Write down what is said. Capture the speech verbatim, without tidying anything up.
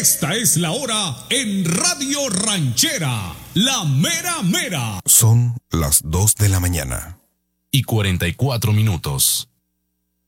Esta es la hora en Radio Ranchera, la mera mera. Son las dos de la mañana. Y cuarenta y cuatro minutos.